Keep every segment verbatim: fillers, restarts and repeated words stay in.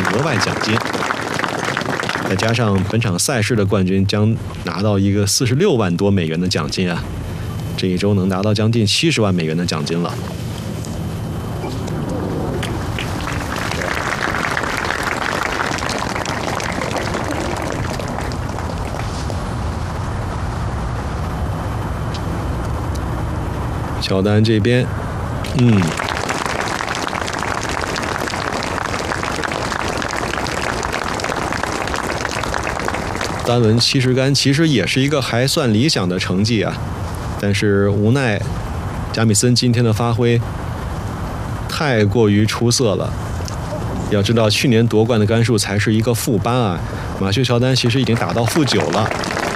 额外奖金。再加上本场赛事的冠军将拿到一个四十六万多美元的奖金啊，这一周能拿到将近七十万美元的奖金了。乔丹这边，嗯。单轮七十杆其实也是一个还算理想的成绩啊，但是无奈贾米森今天的发挥太过于出色了。要知道去年夺冠的杆数才是一个负八啊，马修乔丹其实已经打到负九了。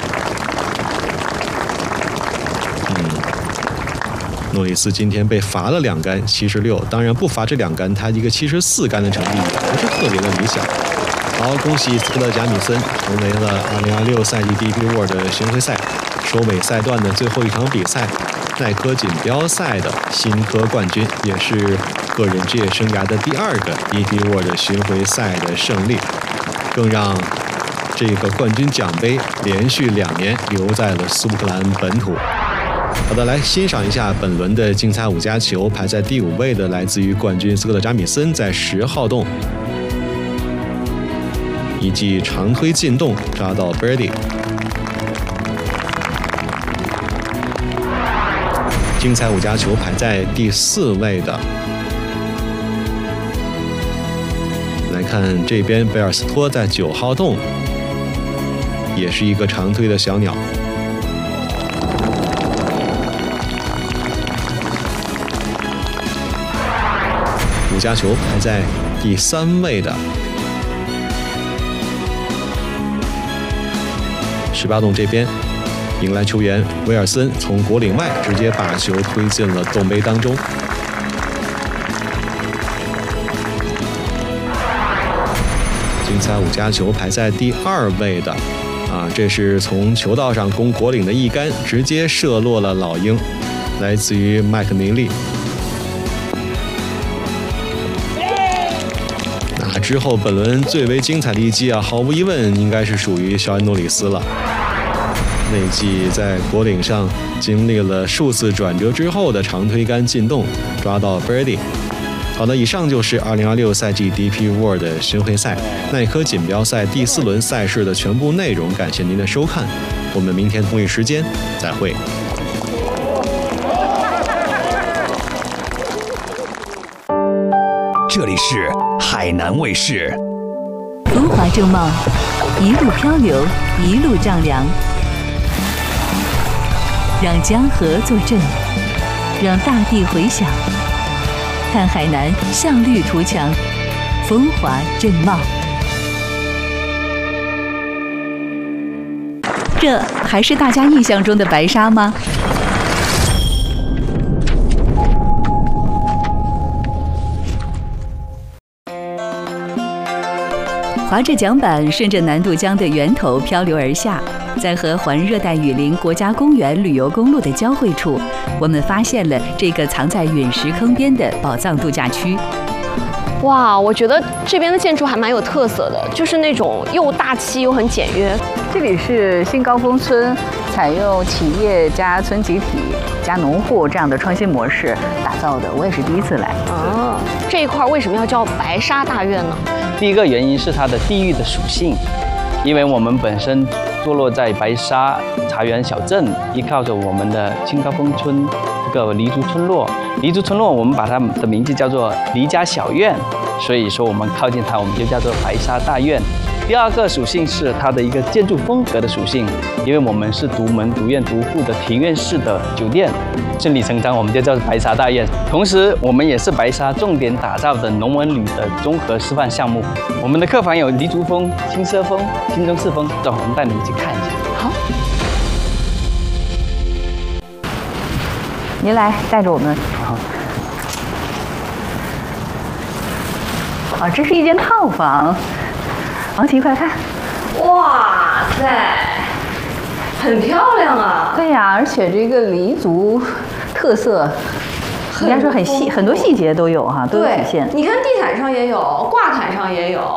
嗯，诺里斯今天被罚了两杆七十六，当然不罚这两杆，他一个七十四杆的成绩也不是特别的理想。好，恭喜斯科特·贾米森成为了二零二六赛季 D P World 巡回赛收尾赛段的最后一场比赛耐克锦标赛的新科冠军，也是个人职业生涯的第二个 D P World 巡回赛的胜利，更让这个冠军奖杯连续两年留在了苏格兰本土。好的，来欣赏一下本轮的精彩五加球，排在第五位的来自于冠军斯科特·贾米森在十号洞一记长推进洞抓到 birdie。 精彩五加球排在第四位的，来看这边贝尔斯托在九号洞也是一个长推的小鸟。五加球排在第三位的十八洞这边，迎来球员威尔森从果岭外直接把球推进了洞杯当中。精彩五加球排在第二位的，啊，这是从球道上攻果岭的一杆，直接射落了老鹰，来自于麦克尼利。那之后本轮最为精彩的一击啊，毫无疑问应该是属于肖恩·诺里斯了。那记在果岭上经历了数次转折之后的长推杆进洞，抓到 birdie。好的，以上就是二零二六赛季 D P World 巡回赛耐克锦标赛第四轮赛事的全部内容。感谢您的收看，我们明天同一时间再会。 这里是海南卫视。 风华正茂，一路漂流，一路丈量。让江河作证，让大地回响。看海南向绿图强，风华正茂。这还是大家印象中的白沙吗？划着桨板，顺着南渡江的源头漂流而下，在和环热带雨林国家公园旅游公路的交汇处，我们发现了这个藏在陨石坑边的宝藏度假区。 哇，我觉得这边的建筑还蛮有特色的，就是那种又大气又很简约。 这里是新高峰村，采用企业加村集体加农户这样的创新模式打造的，我也是第一次来。 啊，这一块为什么要叫白沙大院呢？ 第一个原因是它的地域的属性，因为我们本身坐落在白沙茶园小镇，依靠着我们的新高峰村这个黎族村落。黎族村落我们把它的名字叫做黎家小院，所以说我们靠近它，我们就叫做白沙大院。第二个属性是它的一个建筑风格的属性，因为我们是独门独院独户的庭院式的酒店，顺理成章我们就叫白沙大院。同时我们也是白沙重点打造的农文旅的综合示范项目。我们的客房有黎族风、轻奢风、新中式风，走，我们带你们去看一下。 好， 您来带着我们。 好。 啊，这是一间套房。王琦，快看！ 哇塞，很漂亮啊！ 对呀，而且这个黎族特色，应该说很细，很多细节都有哈，都有体现。 你看地毯上也有，挂毯上也有。